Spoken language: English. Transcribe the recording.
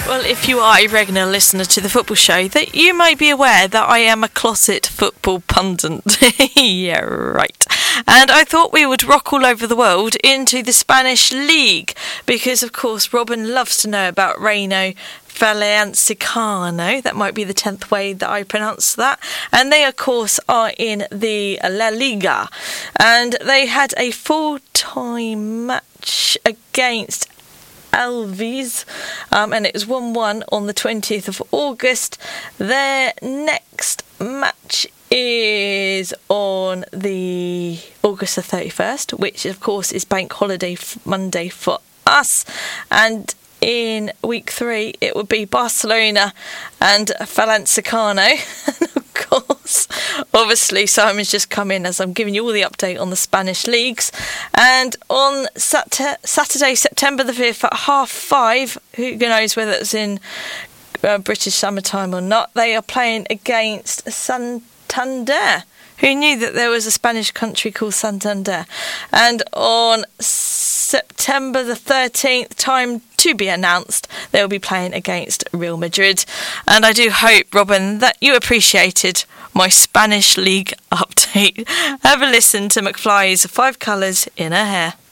Well, if you are a regular listener to the football show, that you may be aware that I am a closet football pundit. Yeah, right. And I thought we would rock all over the world into the Spanish League because, of course, Robin loves to know about Reino Valenciano. That might be the 10th way that I pronounce that. And they, of course, are in the La Liga. And they had a full-time match against Alves, and it was 1-1 on the 20th of August. Their next match is on the August the 31st, which of course is bank holiday Monday for us, and in week 3 it would be Barcelona and Valenciano. And of course, obviously Simon's just come in as I'm giving you all the update on the Spanish leagues. And on Saturday, September the 5th at 5:30, who knows whether it's in British summertime or not, they are playing against Santander. Who knew that there was a Spanish country called Santander? And on September the 13th, time to be announced, they will be playing against Real Madrid. And I do hope, Robin, that you appreciated my Spanish League update. Have a listen to McFly's 5 Colours in Her Hair.